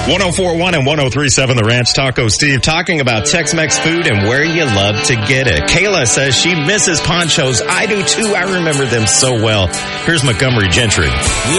1041 and 1037 The Ranch. Taco Steve talking about Tex-Mex food and where you love to get it. Kayla says she misses ponchos. I do too. I remember them so well. Here's Montgomery Gentry.